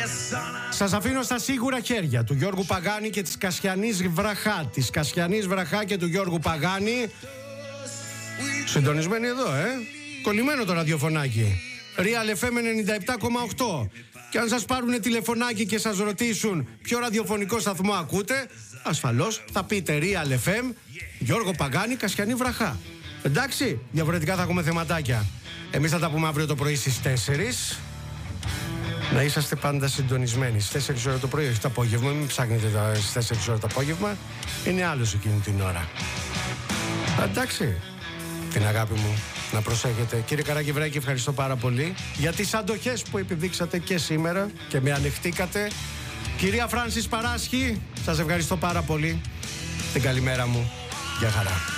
Σας αφήνω στα σίγουρα χέρια του Γιώργου Παγάνη και της Κασιανής Βραχά. Της Κασιανής Βραχά και του Γιώργου Παγάνη. Συντονισμένοι εδώ, κολλημένο το ραδιοφωνάκι. Real FM 97,8. Και αν σας πάρουν τηλεφωνάκι και σας ρωτήσουν ποιο ραδιοφωνικό σταθμό ακούτε, ασφαλώς θα πείτε Real FM, Γιώργο Παγάνη, Κασιανή Βραχά. Εντάξει, διαφορετικά θα έχουμε θεματάκια. Εμείς θα τα πούμε αύριο το πρωί στις 4. Να είσαστε πάντα συντονισμένοι. Στις 4 ώρα το πρωί, όχι το απόγευμα. Μην ψάχνετε στις 4 ώρα το απόγευμα. Είναι άλλος εκείνη την ώρα. Εντάξει, την αγάπη μου. Να προσέχετε. Κύριε Καραγευράκη, ευχαριστώ πάρα πολύ για τις αντοχές που επιδείξατε και σήμερα και με ανεχτήκατε. Κυρία Φράνσις Παράσχη, σας ευχαριστώ πάρα πολύ. Την καλημέρα μου. Γεια χαρά.